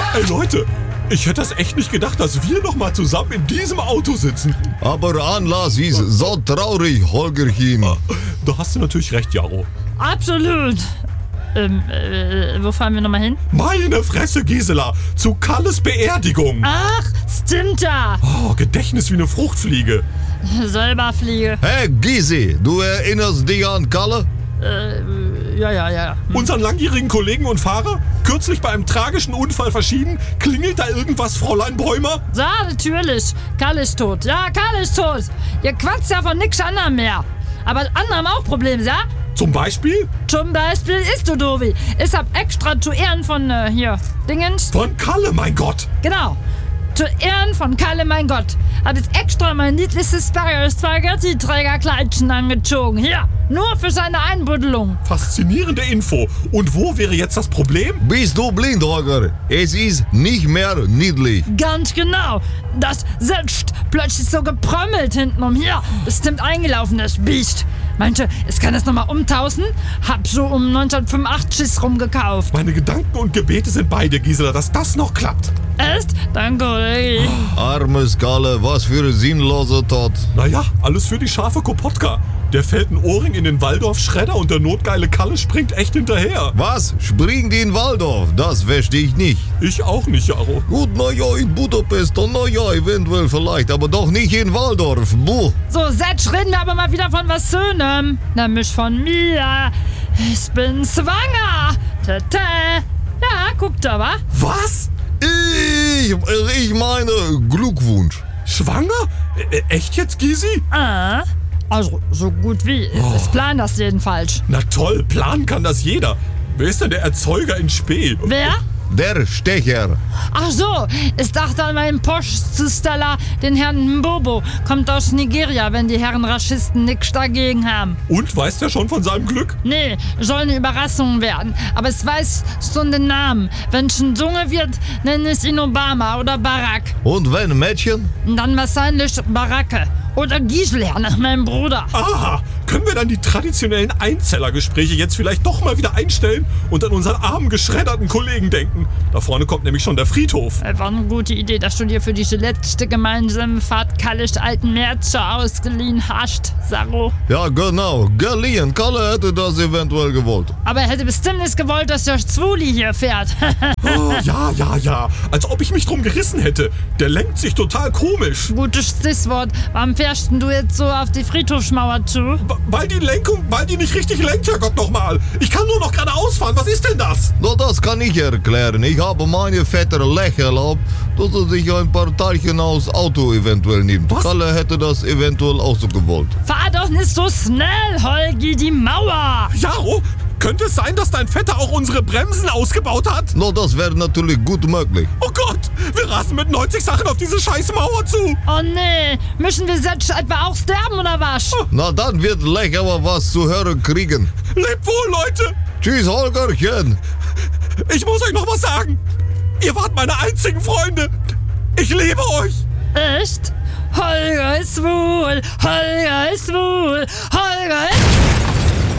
Ey Leute, ich hätte das echt nicht gedacht, dass wir noch mal zusammen in diesem Auto sitzen. Aber Anlass ist so traurig, Holgerchen. Da hast du natürlich recht, Jaro. Absolut. Wo fahren wir nochmal hin? Meine Fresse, Gisela, zu Kalles Beerdigung. Ach, stimmt ja. Oh, Gedächtnis wie eine Fruchtfliege. Selber Fliege. Hey Gysi, du erinnerst dich an Kalle? Ja. Unseren langjährigen Kollegen und Fahrer? Kürzlich bei einem tragischen Unfall verschieden? Klingelt da irgendwas, Fräulein Bäumer? Ja, natürlich. Karl ist tot. Ja, Karl ist tot. Ihr quatscht ja von nix anderem mehr. Aber andere haben auch Probleme, ja? Zum Beispiel? Zum Beispiel ist du Dovi. Ich hab extra zu Ehren von, Dingens. Von Kalle, mein Gott. Genau. Zu Ehren von Kalle, mein Gott, hab ich extra mein niedliches Spaghetti-Trägerkleidchen angezogen. Hier, nur für seine Einbuddelung. Faszinierende Info. Und wo wäre jetzt das Problem? Bist du blind, Holger? Es ist nicht mehr niedlich. Ganz genau. Das sitzt plötzlich so geprömmelt hintenrum. Hier, bestimmt eingelaufen, das Biest. Meinte, ich kann das nochmal umtauschen? Hab so um 1985 rumgekauft. Meine Gedanken und Gebete sind bei dir, Gisela, dass das noch klappt. Echt? Danke, Kollege. Armes Kalle, was für ein sinnloser Tod. Naja, alles für die scharfe Kopotka. Der fällt ein Ohrring in den Waldorf-Schredder und der notgeile Kalle springt echt hinterher. Was? Springt in Waldorf? Das verstehe ich nicht. Ich auch nicht, Jaro. Gut, naja, in Budapest, naja, eventuell vielleicht, aber doch nicht in Waldorf. Buh. So, jetzt reden wir aber mal wieder von was Schönem. Nämlich von mir. Ich bin schwanger. Tata. Ja, guckt da, wa? Was? Ich meine, Glückwunsch. Schwanger? Echt jetzt, Gysi? Also, so gut wie. Ich plan das jedenfalls. Na toll, planen kann das jeder. Wer ist denn der Erzeuger in Spee? Wer? Der Stecher. Ach so, ich dachte an meinen Postzusteller, den Herrn Mbobo. Kommt aus Nigeria, wenn die Herren Raschisten nichts dagegen haben. Und, weiß der schon von seinem Glück? Nee, soll eine Überraschung werden. Aber ich weiß schon den Namen. Wenn es ein Junge wird, nenne ich ihn Obama oder Barack. Und wenn Mädchen? Dann wahrscheinlich Baracke. Oder Gisela nach meinem Bruder. Aha, können wir dann die traditionellen Einzellergespräche jetzt vielleicht doch mal wieder einstellen und an unseren armen, geschredderten Kollegen denken? Da vorne kommt nämlich schon der Friedhof. War eine gute Idee, dass du dir für diese letzte gemeinsame Fahrt Kalles alten Märzer ausgeliehen hast, Saro. Ja, genau. Geliehen. Kalle hätte das eventuell gewollt. Aber er hätte bestimmt nicht gewollt, dass der Zwuli hier fährt. Oh, ja. Als ob ich mich drum gerissen hätte. Der lenkt sich total komisch. Gutes Stichwort. Warum fährst denn du jetzt so auf die Friedhofsmauer zu? Weil die nicht richtig lenkt, Herrgott nochmal. Ich kann nur noch geradeaus fahren. Was ist denn das? Na, das kann ich erklären. Ich habe meine Vetter Lech erlaubt, dass er sich ein paar Teilchen aus Auto eventuell nimmt. Was? Kalle hätte das eventuell auch so gewollt. Fahr doch nicht so schnell, Holgi, die Mauer. Jaro, könnte es sein, dass dein Vetter auch unsere Bremsen ausgebaut hat? Na, das wäre natürlich gut möglich. Oh Gott, wir rasen mit 90 Sachen auf diese scheiß Mauer zu. Oh nee, müssen wir jetzt etwa auch sterben oder was? Na, dann wird Lech aber was zu hören kriegen. Lebt wohl, Leute. Tschüss, Holgerchen. Ich muss euch noch was sagen. Ihr wart meine einzigen Freunde. Ich liebe euch. Echt? Holger ist schwul, Holger ist schwul, Holger ist